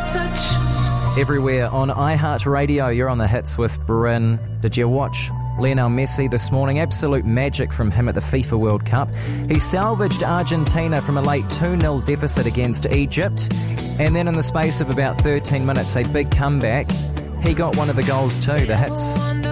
Everywhere on iHeartRadio, you're on the hits with Bryn. Did you watch Lionel Messi this morning? Absolute magic from him at the FIFA World Cup. He salvaged Argentina from a late 2-0 deficit against Egypt, and then in the space of about 13 minutes, a big comeback. He got one of the goals too, the hits.